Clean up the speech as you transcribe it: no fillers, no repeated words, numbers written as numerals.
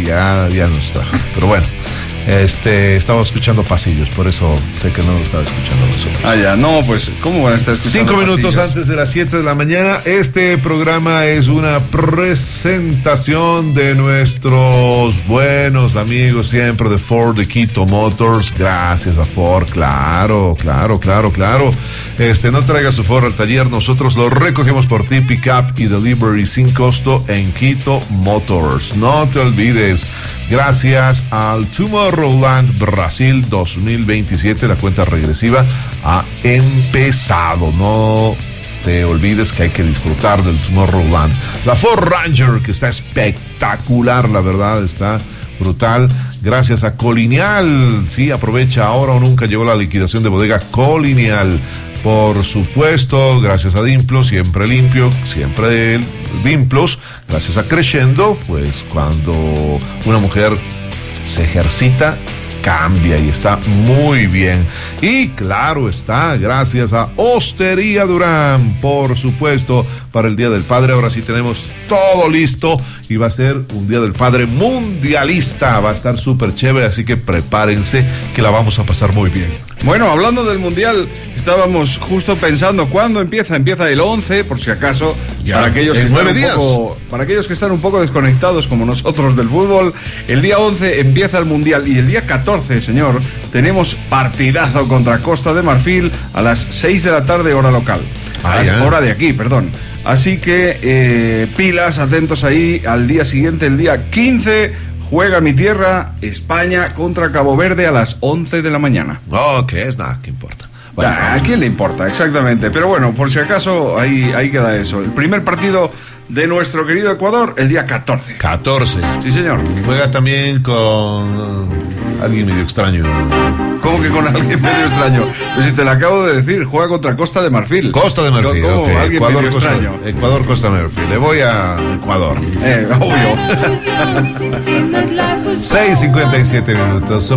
ya no está. Pero bueno, estaba escuchando pasillos, por eso sé que no lo estaba escuchando nosotros. Ah, ya, no, pues, ¿cómo van a estar escuchando 5 minutos pasillos? antes de las 7 de la mañana, este programa es una presentación de nuestros buenos amigos siempre de Ford de Quito Motors. Gracias a Ford, claro. No traiga su Ford al taller, nosotros lo recogemos por ti, pick-up y delivery sin costo en Quito Motors. No te olvides, gracias al Tomorrowland Brasil 2027, la cuenta regresiva ha empezado. No te olvides que hay que disfrutar del Tomorrowland. La Ford Ranger, que está espectacular, la verdad, está brutal. Gracias a Colonial. Sí, aprovecha ahora o nunca, llegó la liquidación de bodega Colonial. Por supuesto, gracias a Dimplos, siempre limpio, siempre Dimplos. Gracias a Crescendo, pues cuando una mujer se ejercita, cambia y está muy bien. Y claro está, gracias a Hostería Durán, por supuesto, para el Día del Padre. Ahora sí tenemos todo listo y va a ser un Día del Padre mundialista. Va a estar súper chévere, así que prepárense que la vamos a pasar muy bien. Bueno, hablando del Mundial, estábamos justo pensando, ¿cuándo empieza? Empieza el 11, por si acaso, ya, para aquellos que están 9 días. para aquellos que están un poco desconectados como nosotros del fútbol. El día 11 empieza el Mundial y el día 14, señor, tenemos partidazo contra Costa de Marfil a las 6 de la tarde, hora local. Hora de aquí, perdón. Así que pilas, atentos ahí. Al día siguiente, el día 15, juega mi tierra, España contra Cabo Verde a las 11 de la mañana. Ok, es nada, ¿qué importa? Bueno, ¿a quién le importa? Exactamente. Pero bueno, por si acaso, ahí queda eso. El primer partido de nuestro querido Ecuador, el día 14. 14. Sí, señor. Juega también con alguien medio extraño. ¿Cómo que con alguien medio extraño? Pues si te lo acabo de decir, juega contra Costa de Marfil. Costa de Marfil, ¿Cómo? ok. Alguien Ecuador, medio extraño. Ecuador, Costa de Marfil. Le voy a Ecuador. Obvio. 6:57 minutos.